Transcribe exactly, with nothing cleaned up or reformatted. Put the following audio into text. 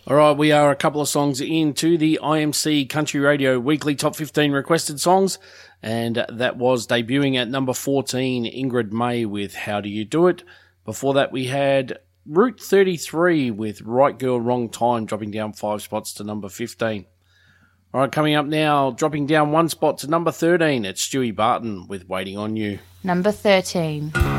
All right, we are a couple of songs into the I M C Country Radio Weekly Top fifteen Requested Songs, and that was debuting at number fourteen, Ingrid May with How Do You Do It. Before that, we had Route thirty-three with Right Girl, Wrong Time, dropping down five spots to number fifteen. All right, coming up now, dropping down one spot to number thirteen, it's Stewie Barton with Waiting on You. Number thirteen.